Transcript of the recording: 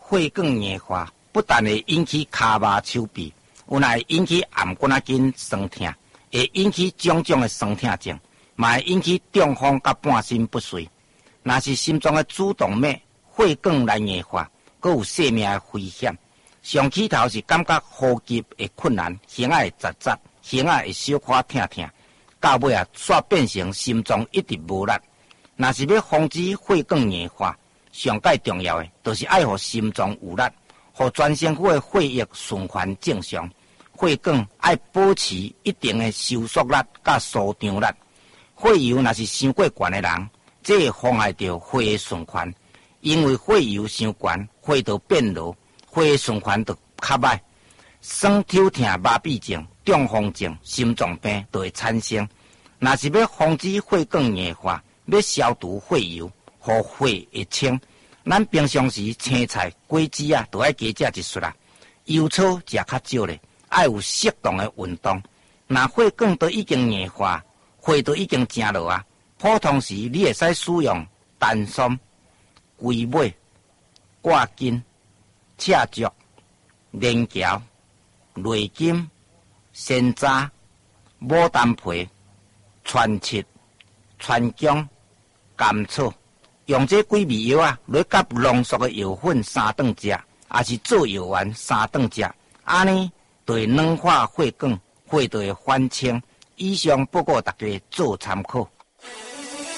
血管硬化不但会引起骹麻手臂，有乃会引起颔骨仔筋酸痛，会引起种种的酸痛症，嘛会引起中风甲半身不遂。若是心脏的主动脉血管来硬化，阁有性命的危险。上起头是感觉呼吸会困难，胸仔会窒窒，胸仔会小可痛痛，到尾煞变成心脏一直无力。若是要防止血管硬化，上界重要的就是爱互心脏有力，互全身躯的血液循环正常。血管爱保持一定的收缩力甲舒张力。血油若是伤过悬的人，这会妨碍到血的循环，因为血油伤悬，血就变弱，血的循环就较歹。酸抽痛、麻痹症、中风症、心脏病就会产生。若是要防止血管硬化，要消毒血油，互血会清。咱平常时青菜、果子啊，都爱加食一撮啦。油草食较少咧，爱有适当的运动。若血管都已经硬化，血都已经正落啊。普通时你会使使用丹参、龟尾、挂筋、赤竹、连桥、雷金、鲜渣、牡丹皮、川七、川姜、甘草，用这几味药啊，来甲浓缩的药粉3顿食，也是做药丸3顿食，安尼就会软化血管，血就会反清。以上报告大家做参考。